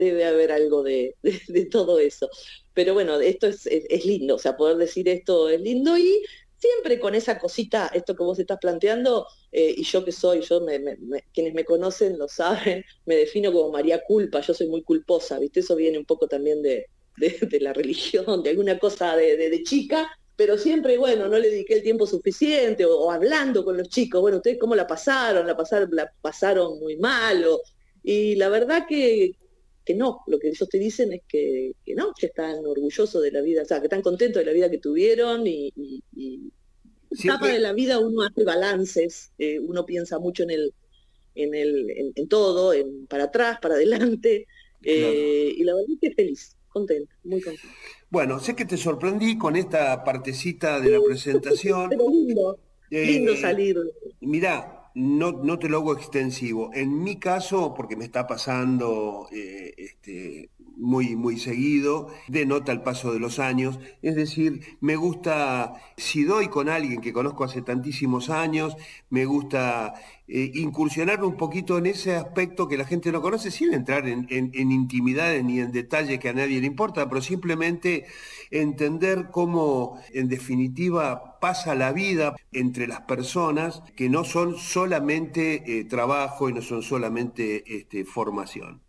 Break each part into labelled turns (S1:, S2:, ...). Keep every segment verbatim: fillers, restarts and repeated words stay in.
S1: debe haber algo de, de, de todo eso. Pero bueno, esto es, es, es lindo, o sea, poder decir esto es lindo y siempre con esa cosita, esto que vos estás planteando, eh, y yo que soy, yo me, me, me, quienes me conocen lo saben, me defino como María Culpa, yo soy muy culposa, ¿viste? Eso viene un poco también de, de, de la religión, de alguna cosa de, de, de chica, pero siempre, bueno, no le dediqué el tiempo suficiente, o, o hablando con los chicos, bueno, ¿ustedes cómo la pasaron? ¿La pasaron, la pasaron muy mal? O, y la verdad que, que no, lo que ellos te dicen es que, que no, que están orgullosos de la vida, o sea, que están contentos de la vida que tuvieron y, y, y etapa de
S2: Siempre,
S1: la vida uno hace balances, eh, uno piensa mucho en el, en el, en, en todo, en para atrás, para adelante,
S2: claro.
S1: eh, y la verdad es que feliz, contenta, muy contenta.
S2: Bueno, sé que te sorprendí con esta partecita de la presentación.
S1: Pero lindo, lindo
S2: Eh,
S1: salir.
S2: Mirá, no, no te lo hago extensivo. En mi caso, porque me está pasando eh, este, muy, muy seguido, denota el paso de los años. Es decir, me gusta, si doy con alguien que conozco hace tantísimos años, me gusta eh, incursionar un poquito en ese aspecto que la gente no conoce, sin entrar en, en, en intimidades ni en detalles que a nadie le importa, pero simplemente entender cómo, en definitiva, pasa la vida entre las personas que no son solamente eh, trabajo y no son solamente este, formación.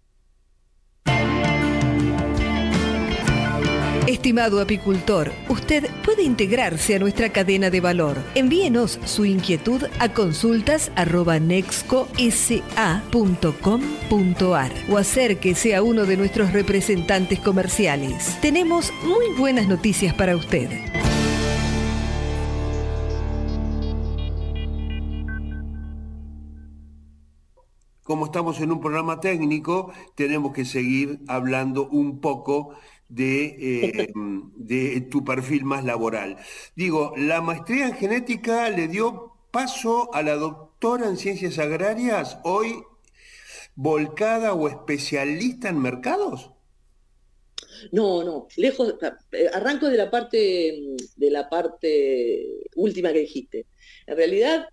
S3: Estimado apicultor, usted puede integrarse a nuestra cadena de valor. Envíenos su inquietud a consultas arroba nexco s a punto com punto a r o acérquese a uno de nuestros representantes comerciales. Tenemos muy buenas noticias para usted.
S2: Como estamos en un programa técnico, tenemos que seguir hablando un poco de, eh, de tu perfil más laboral. Digo, la maestría en genética le dio paso a la doctora en ciencias agrarias, hoy volcada o especialista en mercados.
S1: No, no, lejos, eh, arranco de la parte, de la parte última que dijiste. En realidad,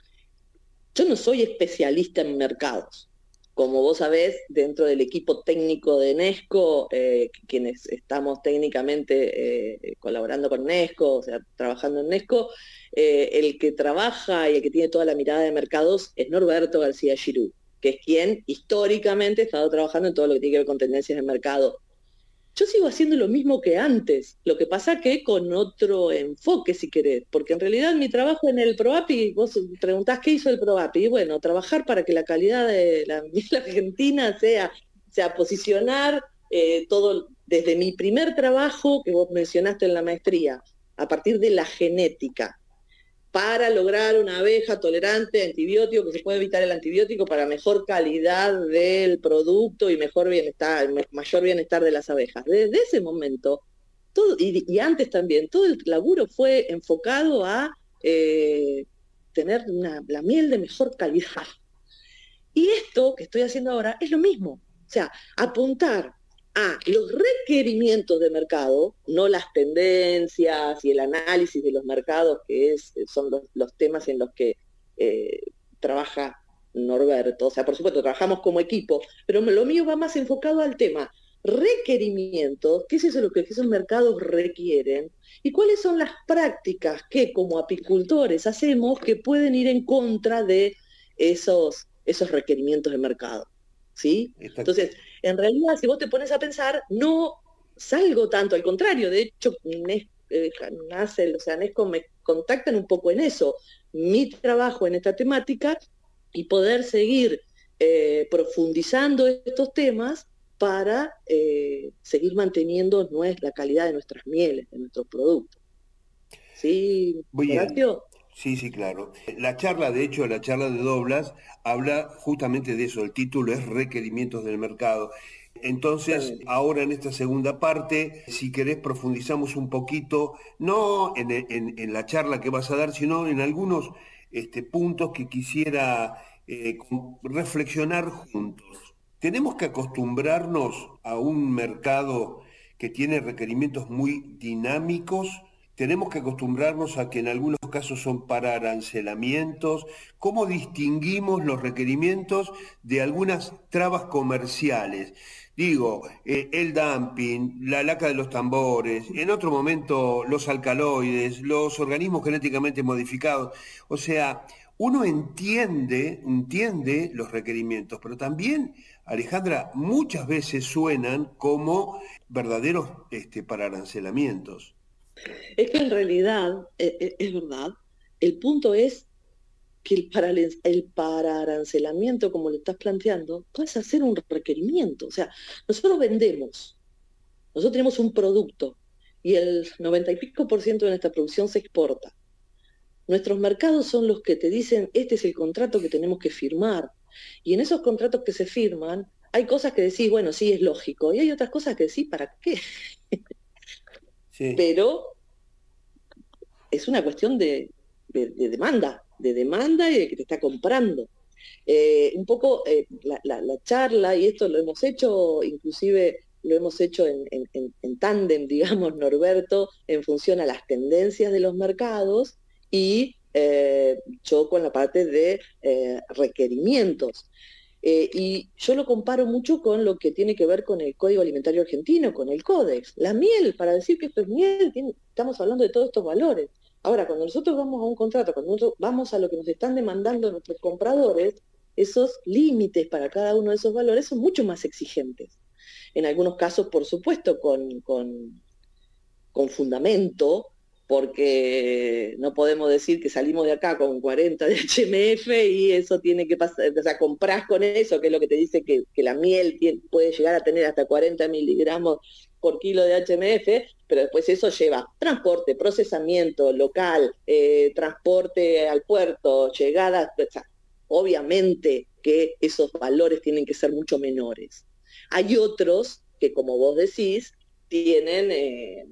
S1: yo no soy especialista en mercados. Como vos sabés, dentro del equipo técnico de Nesco, eh, quienes estamos técnicamente eh, colaborando con Nesco, o sea, trabajando en Nesco, eh, el que trabaja y el que tiene toda la mirada de mercados es Norberto García Giroux, que es quien históricamente ha estado trabajando en todo lo que tiene que ver con tendencias de mercado. Yo sigo haciendo lo mismo que antes, lo que pasa que con otro enfoque, si querés, porque en realidad mi trabajo en el ProAPI, vos preguntás qué hizo el ProAPI, y bueno, trabajar para que la calidad de la miel argentina sea, sea posicionar eh, todo, desde mi primer trabajo que vos mencionaste en la maestría, a partir de la genética, para lograr una abeja tolerante a antibiótico, que se puede evitar el antibiótico para mejor calidad del producto y mejor bienestar, mayor bienestar de las abejas. Desde ese momento, todo, y, y antes también, todo el laburo fue enfocado a eh, tener una, la miel de mejor calidad. Y esto que estoy haciendo ahora es lo mismo. O sea, apuntar a los requerimientos de mercado, no las tendencias y el análisis de los mercados, que es, son los, los temas en los que eh, trabaja Norberto. O sea, por supuesto, trabajamos como equipo, pero lo mío va más enfocado al tema requerimientos, qué es eso lo que esos mercados requieren y cuáles son las prácticas que como apicultores hacemos que pueden ir en contra de esos, esos requerimientos de mercado. ¿Sí?
S2: Está,
S1: Entonces, en realidad, si vos te pones a pensar, no salgo tanto, al contrario, de hecho, Nes, eh, nace, o sea, Nesco me contactan un poco en eso, mi trabajo en esta temática y poder seguir eh, profundizando estos temas para eh, seguir manteniendo nuestra, la calidad de nuestras mieles, de nuestros productos. ¿Sí,
S2: muy bien.
S1: Horacio?
S2: Sí, sí, claro. La charla, de hecho, la charla de Doblas habla justamente de eso. El título es Requerimientos del mercado. Entonces,
S1: Bueno,
S2: ahora en esta segunda parte, si querés, profundizamos un poquito, no en, en- en la charla que vas a dar, sino en algunos este, puntos que quisiera eh, con- reflexionar juntos. Tenemos que acostumbrarnos a un mercado que tiene requerimientos muy dinámicos tenemos que acostumbrarnos a que en algunos casos son para arancelamientos. ¿Cómo distinguimos los requerimientos de algunas trabas comerciales? Digo, eh, el dumping, la laca de los tambores, en otro momento los alcaloides, los organismos genéticamente modificados. O sea, uno entiende, entiende los requerimientos, pero también, Alejandra, muchas veces suenan como verdaderos este, pararancelamientos.
S1: Es que en realidad, eh, eh, es verdad, el punto es que el, paralen- el pararancelamiento, como lo estás planteando, pasa a ser un requerimiento. O sea, nosotros vendemos, nosotros tenemos un producto y el noventa y pico por ciento de nuestra producción se exporta. Nuestros mercados son los que te dicen, este es el contrato que tenemos que firmar. Y en esos contratos que se firman, hay cosas que decís, bueno, sí, es lógico. Y hay otras cosas que decís, ¿para qué?
S2: Sí,
S1: Pero es una cuestión de, de, de demanda, de demanda y de que te está comprando. Eh, un poco eh, la, la, la, charla, y esto lo hemos hecho, inclusive lo hemos hecho en, en, en, en tándem, digamos, Norberto, en función a las tendencias de los mercados y eh, yo con la parte de eh, requerimientos. Eh, y yo lo comparo mucho con lo que tiene que ver con el Código Alimentario Argentino, con el Códex. La miel, para decir que esto es miel, tiene, estamos hablando de todos estos valores. Ahora, cuando nosotros vamos a un contrato, cuando nosotros vamos a lo que nos están demandando nuestros compradores, esos límites para cada uno de esos valores son mucho más exigentes. En algunos casos, por supuesto, con, con, con fundamento, porque no podemos decir que salimos de acá con cuarenta de H M F y eso tiene que pasar, o sea, comprás con eso, que es lo que te dice que, que la miel tiene, puede llegar a tener hasta cuarenta miligramos por kilo de H M F, pero después eso lleva transporte, procesamiento local, eh, transporte al puerto, llegada, o sea, obviamente que esos valores tienen que ser mucho menores. Hay otros que, como vos decís, tienen eh,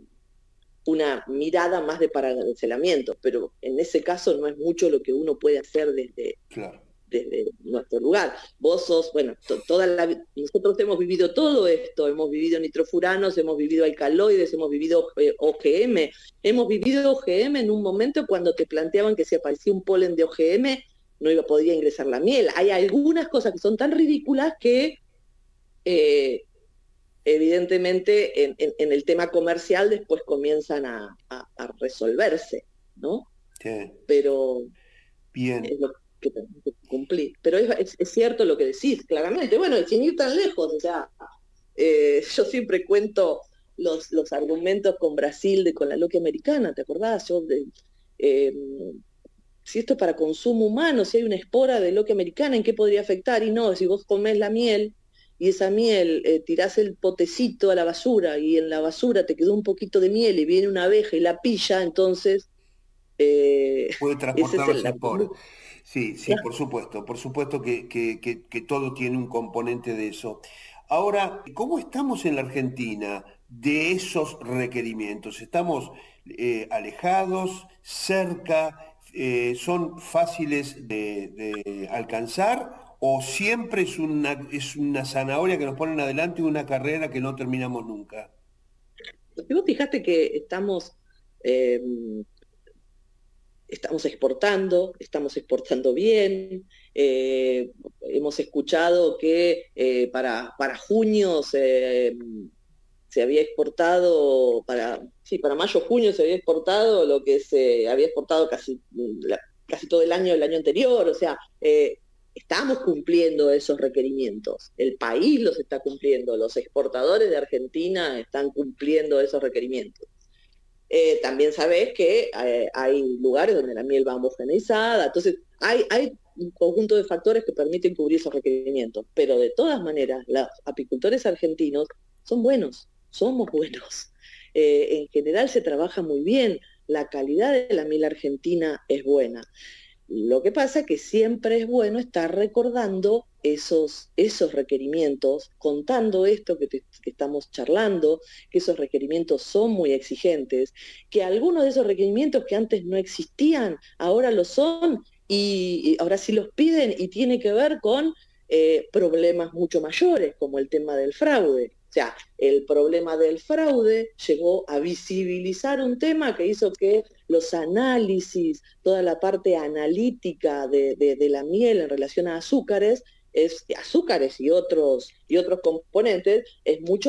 S1: una mirada más de paracancelamiento, pero en ese caso no es mucho lo que uno puede hacer desde,
S2: claro.
S1: desde nuestro lugar. Vos sos, bueno, to, toda la, nosotros hemos vivido todo esto, hemos vivido nitrofuranos, hemos vivido alcaloides, hemos vivido eh, O G M, hemos vivido O G M en un momento cuando te planteaban que si aparecía un polen de O G M no iba, podía ingresar la miel. Hay algunas cosas que son tan ridículas que eh, evidentemente en, en, en el tema comercial después comienzan a, a, a resolverse, ¿no?
S2: Sí.
S1: Pero
S2: Bien.
S1: es lo que tenemos que cumplir. Pero es, es, es cierto lo que decís, claramente. Bueno, y sin ir tan lejos, o sea, eh, yo siempre cuento los, los argumentos con Brasil, de, con la loquia americana, ¿te acordás? Yo de, eh, si esto es para consumo humano, si hay una espora de loquia americana, ¿en qué podría afectar? Y no, si vos comés la miel y esa miel eh, tirás el potecito a la basura y en la basura te quedó un poquito de miel y viene una abeja y la pilla, entonces eh,
S2: Puede
S1: ese es
S2: transportar las
S1: el... La,
S2: esporas. Sí, sí, por supuesto, por supuesto que, que, que, que todo tiene un componente de eso. Ahora, ¿cómo estamos en la Argentina de esos requerimientos? ¿Estamos eh, alejados, cerca, eh, son fáciles de, de alcanzar o siempre es una, es una zanahoria que nos ponen adelante y una carrera que no terminamos nunca?
S1: y vos fijate que estamos... Eh, estamos exportando, estamos exportando bien, eh, hemos escuchado que eh, para, para junio se, se había exportado, para, sí, para mayo, junio se había exportado lo que se había exportado casi, la, casi todo el año, el año anterior, o sea, eh, estamos cumpliendo esos requerimientos, el país los está cumpliendo, los exportadores de Argentina están cumpliendo esos requerimientos. Eh, también sabés que eh, hay lugares donde la miel va homogeneizada, entonces hay, hay un conjunto de factores que permiten cubrir esos requerimientos, pero de todas maneras, los apicultores argentinos son buenos, somos buenos. Eh, en general se trabaja muy bien, la calidad de la miel argentina es buena. Lo que pasa es que siempre es bueno estar recordando esos, esos requerimientos, contando esto que, te, que estamos charlando, que esos requerimientos son muy exigentes, que algunos de esos requerimientos que antes no existían, ahora lo son y, y ahora sí los piden y tiene que ver con eh, problemas mucho mayores, como el tema del fraude. O sea, el problema del fraude llegó a visibilizar un tema que hizo que los análisis, toda la parte analítica de, de, de la miel en relación a azúcares, es, azúcares y otros, y otros componentes, es mucho